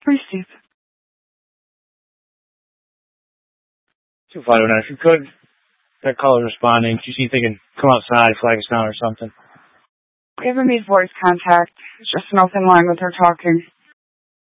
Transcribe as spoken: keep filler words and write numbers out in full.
Please, Steve. two five nine, if you could, that caller's responding. You see if they can come outside, flag us down or something. We haven't made voice contact. It's just an open line with her talking.